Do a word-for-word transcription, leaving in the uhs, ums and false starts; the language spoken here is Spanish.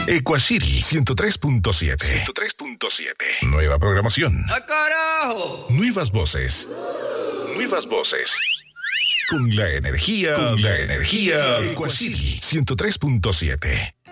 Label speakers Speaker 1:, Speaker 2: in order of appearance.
Speaker 1: Equacity ciento tres punto siete. ciento tres punto siete. Nueva programación.
Speaker 2: ¡Ah, carajo!
Speaker 1: Nuevas voces. Nuevas voces. Con la energía, con la energía de Equacity ciento tres punto siete.